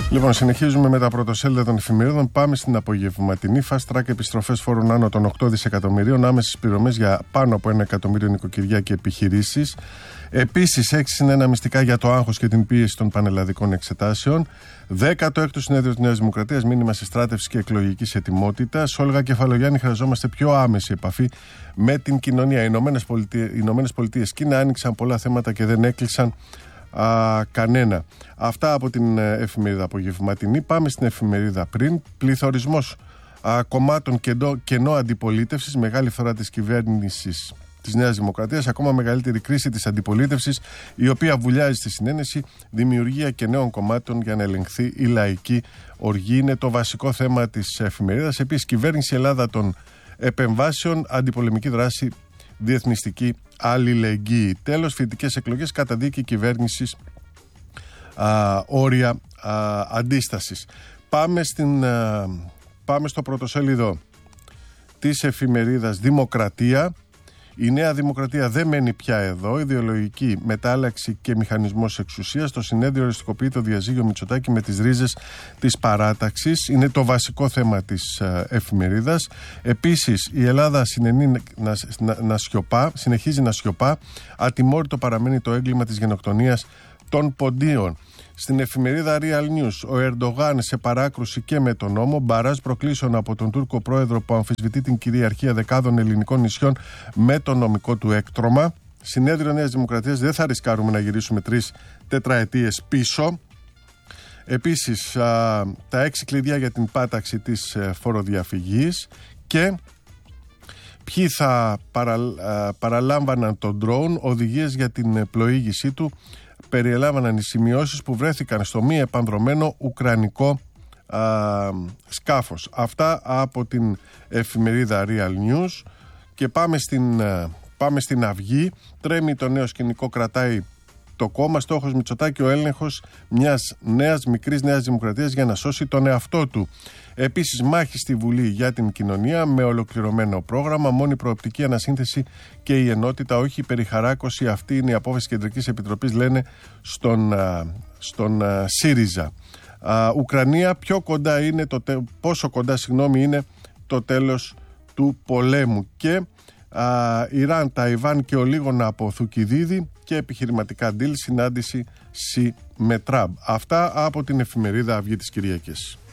Λοιπόν, συνεχίζουμε με τα πρωτοσέλιδα των εφημερίδων. Πάμε στην απογευματινή. Fast track επιστροφές φόρων άνω των 8 δισεκατομμυρίων, άμεσες πληρωμές για πάνω από 1 εκατομμύριο νοικοκυριά και επιχειρήσεις. Επίσης, 6 μυστικά για το άγχος και την πίεση των πανελλαδικών εξετάσεων. 16ο συνέδριο της Νέας Δημοκρατίας, μήνυμα συστράτευσης και εκλογικής ετοιμότητας. Όλγα Κεφαλογιάννη, χρειαζόμαστε πιο άμεση επαφή με την κοινωνία. Οι Ηνωμένες Πολιτείες Κίνα άνοιξαν πολλά θέματα και δεν έκλεισαν κανένα. Αυτά από την εφημερίδα απογευματινή. Πάμε στην εφημερίδα πριν. Πληθωρισμός κομμάτων, κενό αντιπολίτευσης, μεγάλη φθορά της κυβέρνησης της Νέας Δημοκρατίας, ακόμα μεγαλύτερη κρίση της αντιπολίτευσης, η οποία βουλιάζει στη συνένεση, δημιουργία και νέων κομμάτων για να ελεγχθεί η λαϊκή οργή. Είναι το βασικό θέμα της εφημερίδας. Επίσης, κυβέρνηση Ελλάδα των επεμβάσεων, αντιπολεμική δράση, διεθνιστική αλληλεγγύη. Τέλος, φοιτητικές εκλογές, καταδίκη κυβέρνησης, όρια αντίστασης. Πάμε στο πρωτοσέλιδο της εφημερίδας Δημοκρατία. Η Νέα Δημοκρατία δεν μένει πια εδώ. Ιδεολογική μετάλλαξη και μηχανισμός εξουσίας. Το συνέδριο οριστικοποιεί το διαζύγιο Μητσοτάκη με τις ρίζες της παράταξης. Είναι το βασικό θέμα της εφημερίδας. Επίσης, η Ελλάδα συνεχίζει να σιωπά. Ατιμόρυτο παραμένει το έγκλημα της γενοκτονίας των ποντίων. Στην εφημερίδα Real News, ο Ερντογάν σε παράκρουση και με τον νόμο, μπαράζ προκλήσεων από τον Τούρκο πρόεδρο που αμφισβητεί την κυριαρχία δεκάδων ελληνικών νησιών με το νομικό του έκτρωμα. Συνέδριο Νέας Δημοκρατίας, δεν θα ρισκάρουμε να γυρίσουμε 3 τετραετίες πίσω. Επίσης, τα 6 κλειδιά για την πάταξη της φοροδιαφυγής και ποιοι θα παραλάμβαναν τον ντρόουν, οδηγίες για την πλοήγησή του. Περιελάμβαναν οι σημειώσεις που βρέθηκαν στο μη επανδρωμένο ουκρανικό σκάφος. Αυτά από την εφημερίδα Real News. Και πάμε στην Αυγή. Τρέμει το νέο σκηνικό, κρατάει το κόμμα. Στόχος Μητσοτάκη ο έλεγχος μιας μικρής Νέας Δημοκρατίας για να σώσει τον εαυτό του. Επίσης, μάχη στη Βουλή για την κοινωνία με ολοκληρωμένο πρόγραμμα, μόνη προοπτική ανασύνθεση και η ενότητα, όχι η περιχαράκωση. Αυτή είναι η απόφαση Κεντρικής Επιτροπής, λένε στον ΣΥΡΙΖΑ. Ουκρανία, πόσο κοντά είναι το τέλος του πολέμου. Και Ιράν, Ταϊβάν και ο Λίγονα από Θουκυδίδη και επιχειρηματικά deal, συνάντηση ΣΥ με Τραμπ. Αυτά από την εφημερίδα Αυγή της Κυριακής.